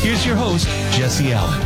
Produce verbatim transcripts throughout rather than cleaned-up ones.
here's your host, Jesse Allen.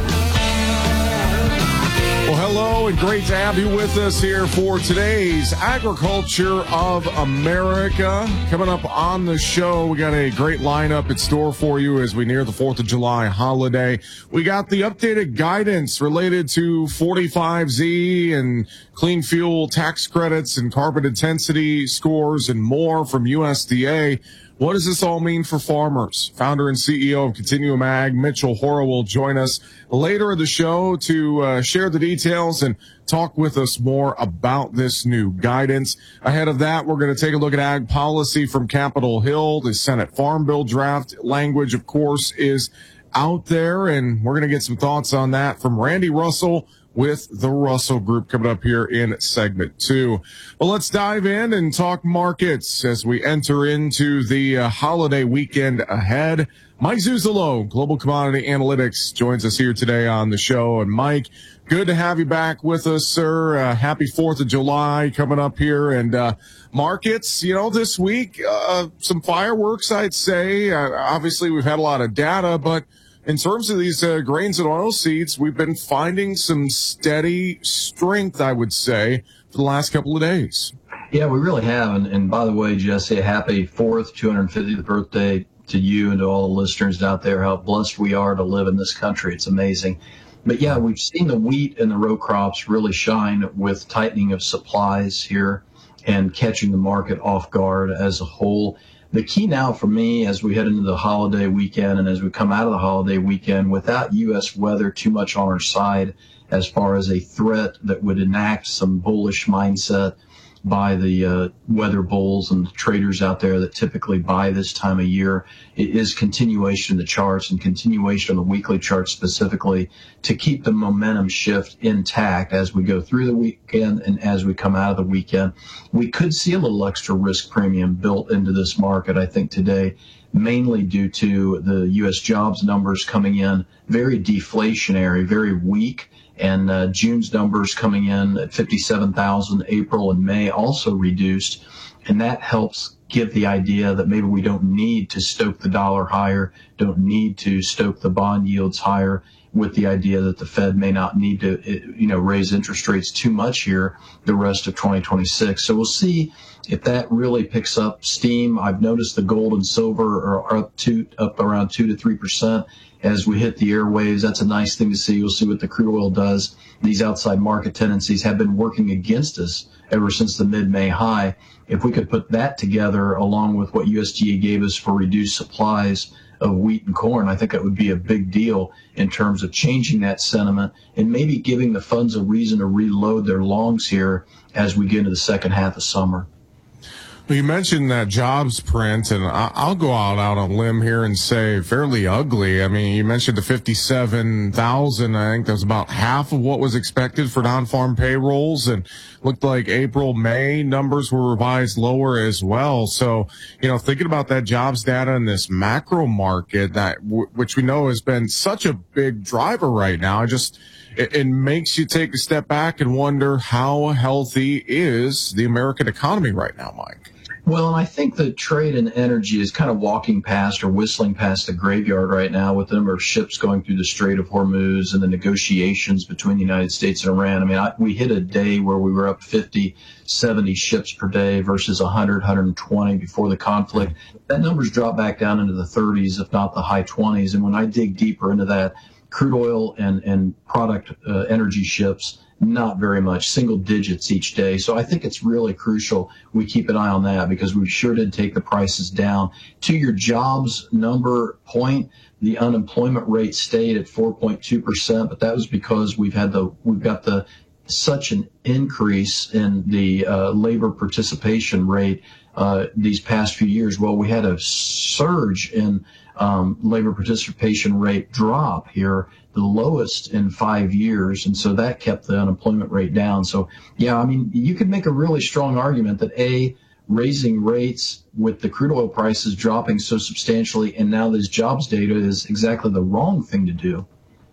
Well, hello, and great to have you with us here for today's Agriculture of America. Coming up on the show, we got a great lineup in store for you as we near the fourth of July holiday. We got the updated guidance related to forty-five Z and clean fuel tax credits and carbon intensity scores and more from U S D A. What does this all mean for farmers? Founder and C E O of Continuum Ag, Mitchell Hora, will join us later in the show to uh, share the details and talk with us more about this new guidance. Ahead of that, we're going to take a look at ag policy from Capitol Hill. The Senate Farm Bill draft language, of course, is out there, and we're going to get some thoughts on that from Randy Russell with the Russell Group coming up here in segment two. Well, let's dive in and talk markets as we enter into the uh, holiday weekend ahead. Mike Zuzolo, Global Commodity Analytics, joins us here today on the show. And Mike, good to have you back with us, sir. Uh, happy fourth of July coming up here. And uh, markets, you know, this week, uh, some fireworks, I'd say. Uh, obviously, we've had a lot of data, but in terms of these uh, grains and oilseeds, we've been finding some steady strength, I would say, for the last couple of days. Yeah, we really have. And, and by the way, Jesse, a happy fourth, two hundred fiftieth birthday to you and to all the listeners out there. How blessed we are to live in this country. It's amazing. But yeah, we've seen the wheat and the row crops really shine with tightening of supplies here and catching the market off guard as a whole. The key now for me as we head into the holiday weekend and as we come out of the holiday weekend without U S weather too much on our side as far as a threat that would enact some bullish mindset by the uh, weather bulls and the traders out there that typically buy this time of year, it is continuation of the charts and continuation of the weekly charts specifically to keep the momentum shift intact as we go through the weekend and as we come out of the weekend. We could see a little extra risk premium built into this market, I think, today, mainly due to the U S jobs numbers coming in very deflationary, very weak. And uh, June's numbers coming in at fifty-seven thousand, April and May also reduced. And that helps give the idea that maybe we don't need to stoke the dollar higher, don't need to stoke the bond yields higher, with the idea that the Fed may not need to, you know, raise interest rates too much here the rest of twenty twenty-six. So we'll see if that really picks up steam. I've noticed the gold and silver are up to up around two to three percent as we hit the airwaves. That's a nice thing to see. We'll see what the crude oil does. These outside market tendencies have been working against us ever since the mid-May high. If we could put that together along with what U S D A gave us for reduced supplies of wheat and corn, I think that would be a big deal in terms of changing that sentiment and maybe giving the funds a reason to reload their longs here as we get into the second half of summer. Well, you mentioned that jobs print, and I'll go out, out on a limb here and say fairly ugly. I mean, you mentioned the fifty-seven thousand. I think that was about half of what was expected for non-farm payrolls, and looked like April, May numbers were revised lower as well. So, you know, thinking about that jobs data in this macro market, that w- which we know has been such a big driver right now, I just it, it makes you take a step back and wonder how healthy is the American economy right now, Mike? Well, and I think that trade and energy is kind of walking past or whistling past the graveyard right now with the number of ships going through the Strait of Hormuz and the negotiations between the United States and Iran. I mean, I, we hit a day where we were up fifty, seventy ships per day versus one hundred, one hundred twenty before the conflict. That number's dropped back down into the thirties, if not the high twenties. And when I dig deeper into that, crude oil and, and product uh, energy ships, not very much, single digits each day. So I think it's really crucial we keep an eye on that because we sure did take the prices down. To your jobs number point, the unemployment rate stayed at four point two percent, but that was because we've had the, we've got the, such an increase in the uh, labor participation rate uh, these past few years. Well, we had a surge in um, labor participation rate drop here, the lowest in five years. And so that kept the unemployment rate down. So, yeah, I mean, you could make a really strong argument that, A, raising rates with the crude oil prices dropping so substantially and now this jobs data is exactly the wrong thing to do.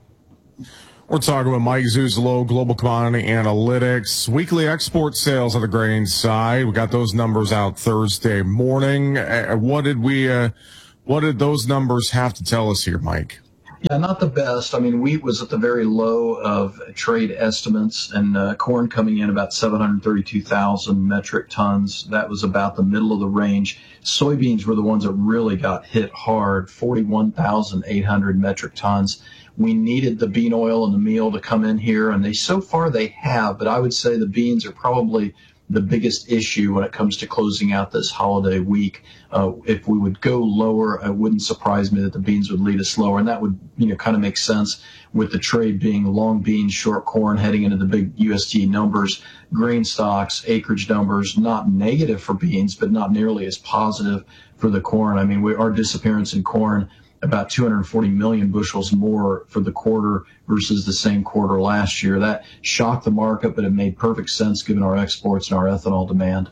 We're talking with Mike Zuzolo, Global Commodity Analytics. Weekly export sales on the grain side. We got those numbers out Thursday morning. Uh, what did we, uh, what did those numbers have to tell us here, Mike? Yeah, not the best. I mean, wheat was at the very low of trade estimates, and uh, corn coming in about seven hundred thirty-two thousand metric tons. That was about the middle of the range. Soybeans were the ones that really got hit hard, forty-one thousand eight hundred metric tons. We needed the bean oil and the meal to come in here, and they so far they have, but I would say the beans are probably the biggest issue when it comes to closing out this holiday week. Uh, if we would go lower, it wouldn't surprise me that the beans would lead us lower, and that would, you know, kind of make sense with the trade being long beans, short corn heading into the big U S D A numbers, grain stocks, acreage numbers, not negative for beans, but not nearly as positive for the corn. I mean, we, our disappearance in corn, about two hundred forty million bushels more for the quarter versus the same quarter last year. That shocked the market, but it made perfect sense given our exports and our ethanol demand.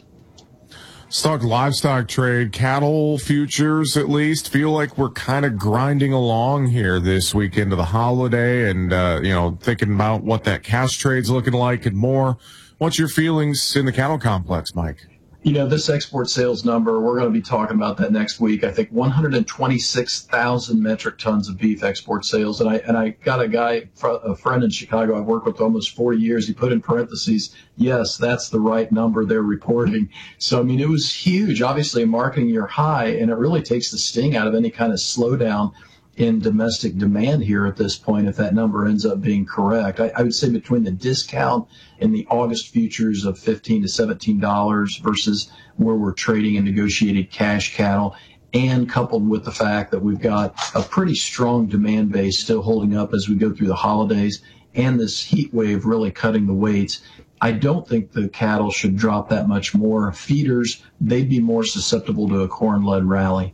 Stock livestock trade, cattle futures at least, feel like we're kind of grinding along here this week into the holiday and, uh, you know, thinking about what that cash trade's looking like and more. What's your feelings in the cattle complex, Mike? You know, this export sales number, we're going to be talking about that next week. I think one hundred twenty-six thousand metric tons of beef export sales. And I and I got a guy, a friend in Chicago I've worked with almost forty years. He put in parentheses, yes, that's the right number they're reporting. So, I mean, it was huge, obviously a marketing year high, and it really takes the sting out of any kind of slowdown in domestic demand here at this point if that number ends up being correct. I, I would say between the discount in the August futures of fifteen to seventeen dollars versus where we're trading in negotiated cash cattle, and coupled with the fact that we've got a pretty strong demand base still holding up as we go through the holidays and this heat wave really cutting the weights, I don't think the cattle should drop that much more. Feeders, they'd be more susceptible to a corn-led rally.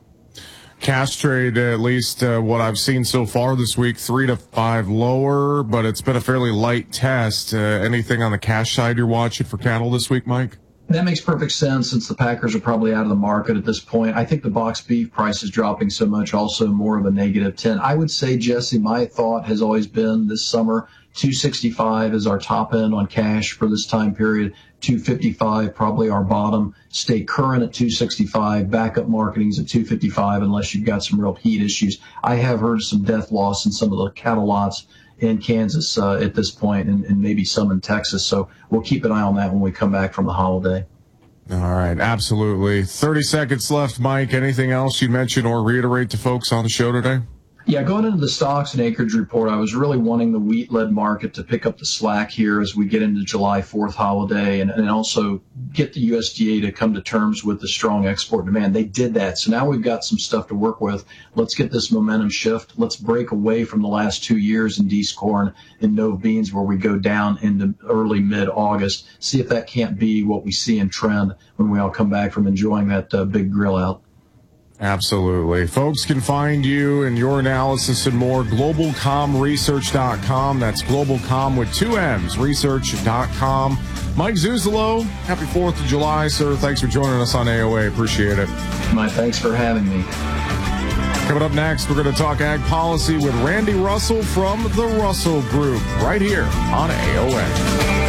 Cash trade, at least uh, what I've seen so far this week, three to five lower, but it's been a fairly light test. Uh, anything on the cash side you're watching for cattle this week, Mike? That makes perfect sense since the packers are probably out of the market at this point. I think the box beef price is dropping so much, also more of a negative ten. I would say, Jesse, my thought has always been this summer, two sixty-five is our top end on cash for this time period. two fifty-five, probably our bottom. Stay current at two sixty-five. Backup marketing's at two fifty-five unless you've got some real heat issues. I have heard some death loss in some of the cattle lots in Kansas uh, at this point, and, and maybe some in Texas. So we'll keep an eye on that when we come back from the holiday. All right, absolutely. thirty seconds left, Mike. Anything else you mention or reiterate to folks on the show today? Yeah, going into the stocks and acreage report, I was really wanting the wheat-led market to pick up the slack here as we get into July fourth holiday, and, and also get the U S D A to come to terms with the strong export demand. They did that, so now we've got some stuff to work with. Let's get this momentum shift. Let's break away from the last two years in Dees corn and Nove beans where we go down into early mid-August. See if that can't be what we see in trend when we all come back from enjoying that uh, big grill out. Absolutely. Folks can find you and your analysis and more, global com research dot com. That's globalcom with two M's, research dot com. Mike Zuzolo, happy fourth of July, sir. Thanks for joining us on A O A. Appreciate it. My thanks for having me. Coming up next, we're going to talk ag policy with Randy Russell from the Russell Group right here on A O A.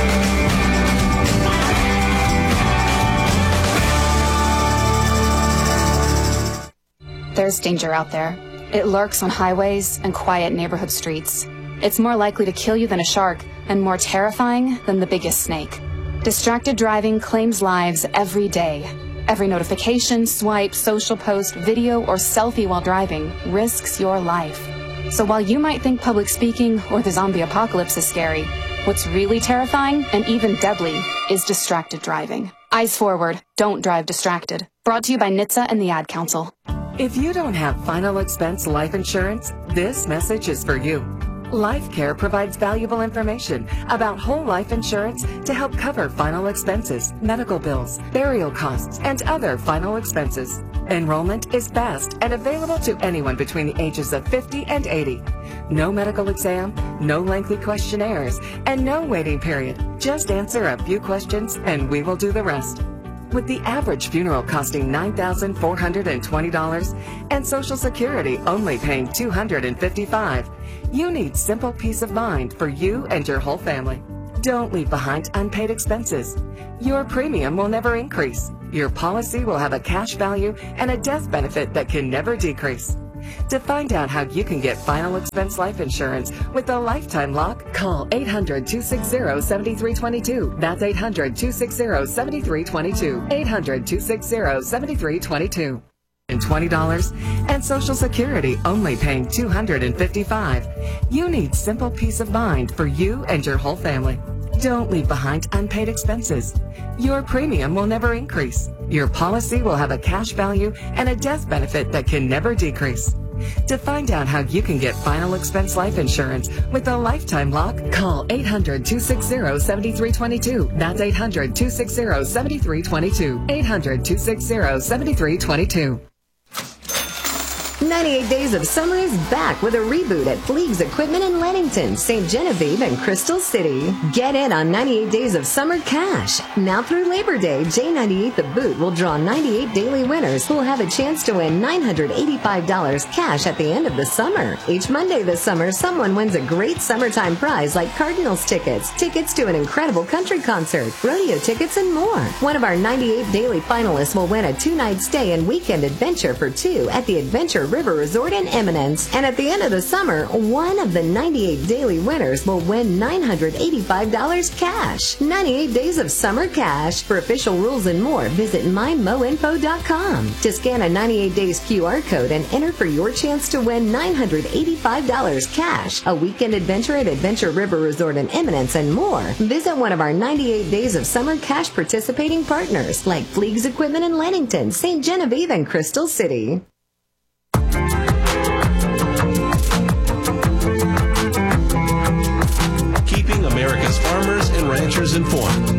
There's danger out there. It lurks on highways and quiet neighborhood streets. It's more likely to kill you than a shark and more terrifying than the biggest snake. Distracted driving claims lives every day. Every notification, swipe, social post, video, or selfie while driving risks your life. So while you might think public speaking or the zombie apocalypse is scary, what's really terrifying and even deadly is distracted driving. Eyes forward, don't drive distracted. Brought to you by N H T S A and the Ad Council. If you don't have final expense life insurance, this message is for you. LifeCare provides valuable information about whole life insurance to help cover final expenses, medical bills, burial costs, and other final expenses. Enrollment is fast and available to anyone between the ages of fifty and eighty. No medical exam, no lengthy questionnaires, and no waiting period. Just answer a few questions and we will do the rest. With the average funeral costing nine thousand four hundred twenty dollars and Social Security only paying two hundred fifty-five dollars, you need simple peace of mind for you and your whole family. Don't leave behind unpaid expenses. Your premium will never increase. Your policy will have a cash value and a death benefit that can never decrease. To find out how you can get final expense life insurance with a lifetime lock, call eight hundred, two six zero, seven three two two. That's eight hundred, two six zero, seven three two two. eight hundred, two six zero, seven three two two. And twenty dollars, and Social Security only paying two hundred fifty-five dollars. You need simple peace of mind for you and your whole family. Don't leave behind unpaid expenses. Your premium will never increase. Your policy will have a cash value and a death benefit that can never decrease. To find out how you can get final expense life insurance with a lifetime lock, call eight hundred, two six zero, seven three two two. That's eight hundred, two six zero, seven three two two. eight hundred, two six zero, seven three two two. ninety-eight Days of Summer is back with a reboot at Fleegs Equipment in Leadington, Saint Genevieve, and Crystal City. Get in on ninety-eight Days of Summer cash. Now through Labor Day, J ninety-eight The Boot will draw ninety-eight daily winners who will have a chance to win nine hundred eighty-five dollars cash at the end of the summer. Each Monday this summer, someone wins a great summertime prize like Cardinals tickets, tickets to an incredible country concert, rodeo tickets, and more. One of our ninety-eight daily finalists will win a two-night stay and weekend adventure for two at the Adventure River Resort in Eminence. And at the end of the summer, one of the ninety-eight daily winners will win nine hundred eighty-five dollars cash. ninety-eight Days of Summer cash. For official rules and more, visit my mo info dot com. To scan a ninety-eight Days Q R code and enter for your chance to win nine hundred eighty-five dollars cash, a weekend adventure at Adventure River Resort in Eminence, and more, visit one of our ninety-eight Days of Summer cash participating partners like Fleegs Equipment in Leadington, Saint Genevieve, and Crystal City. Keeping America's farmers and ranchers informed.